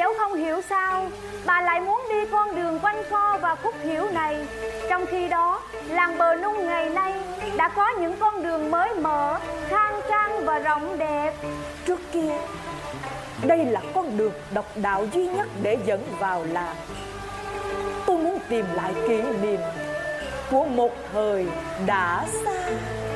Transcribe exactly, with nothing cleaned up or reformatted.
cháu không hiểu sao bà lại muốn đi con đường quanh co và khúc khuỷu này, trong khi đó làng Bờ Nung ngày nay đã có những con đường mới mở, khang trang và rộng đẹp. Trước kia đây là con đường độc đạo duy nhất để dẫn vào làng. Tôi muốn tìm lại kỷ niệm của một thời đã xa.